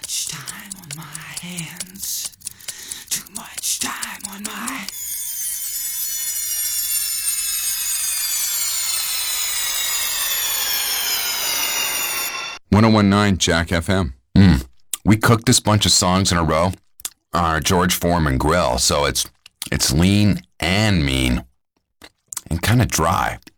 much time on my hands. Too much time on my... 1019 Jack FM. We cooked this bunch of songs in a row on our George Foreman grill, so it's lean and mean and kind of dry.